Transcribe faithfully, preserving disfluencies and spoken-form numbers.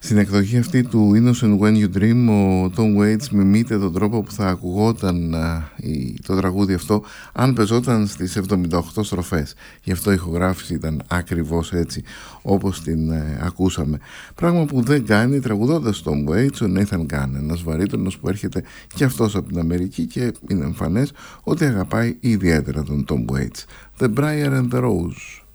Στην εκδοχή αυτή του Innocent When You Dream, ο Tom Waits μιμείται τον τρόπο που θα ακουγόταν α, η, το τραγούδι αυτό αν πεζόταν στις εβδομήντα οκτώ στροφές. Γι' αυτό η ηχογράφηση ήταν ακριβώς έτσι όπως την ε, ακούσαμε. Πράγμα που δεν κάνει τραγουδώντας Tom Waits ο Nathan Gunn, ένας βαρύτονος που έρχεται και αυτός από την Αμερική και είναι εμφανές ότι αγαπάει ιδιαίτερα τον Tom Waits. The Briar and the Rose.